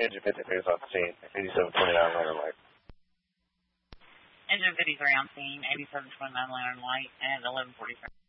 Engine 53 is on scene. 8729 Lantern Light. Engine 53 on scene. 8729 Lantern Light and 1143.